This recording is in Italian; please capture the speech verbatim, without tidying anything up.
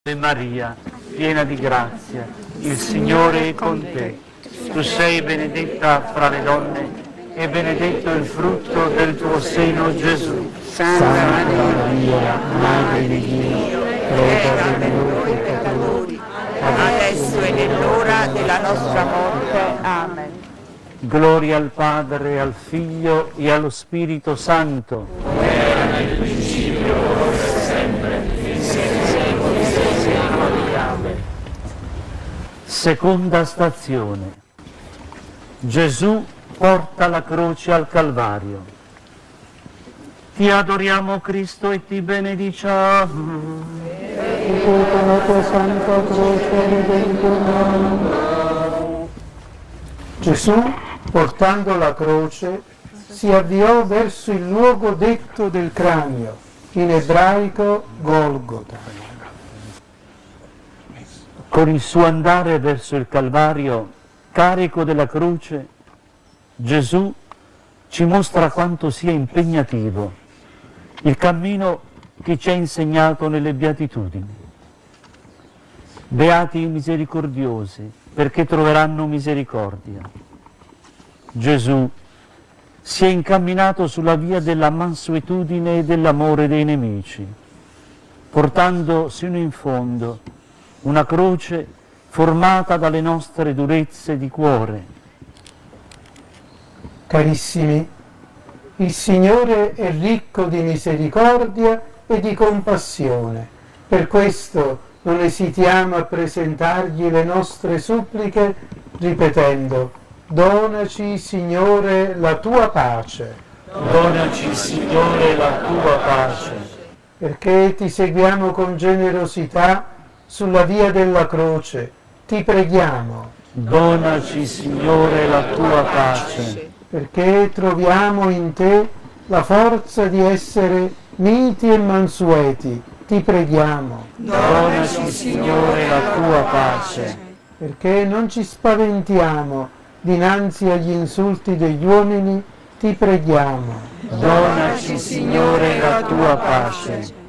Ave Maria, piena di grazia, il Signore è con te. Tu sei benedetta fra le donne e benedetto il frutto del tuo seno, Gesù. Santa Maria, Madre di Dio, prega per noi peccatori, adesso e nell'ora della nostra morte. Amen. Gloria al Padre, al Figlio e allo Spirito Santo. Come era nel principio, ora e sempre, in secoli dei secoli. Amen. Seconda stazione. Gesù porta la croce al Calvario. Ti adoriamo, Cristo, e ti benediciamo. E con la tua santa croce redentiamo. Gesù, portando la croce, si avviò verso il luogo detto del cranio, in ebraico Golgota. Con il suo andare verso il Calvario, carico della croce, Gesù ci mostra quanto sia impegnativo il cammino che ci ha insegnato nelle Beatitudini. Beati i misericordiosi, perché troveranno misericordia. Gesù si è incamminato sulla via della mansuetudine e dell'amore dei nemici, portando sino in fondo una croce formata dalle nostre durezze di cuore. Carissimi, il Signore è ricco di misericordia e di compassione. Per questo non esitiamo a presentargli le nostre suppliche ripetendo: donaci, Signore, la tua pace. Donaci, Signore, la tua pace. Perché ti seguiamo con generosità sulla via della croce, ti preghiamo. Donaci, Signore, la tua pace. Perché troviamo in te la forza di essere miti e mansueti, ti preghiamo. Donaci, Signore, la tua pace. Perché non ci spaventiamo dinanzi agli insulti degli uomini, ti preghiamo. Donaci, Signore, la tua pace.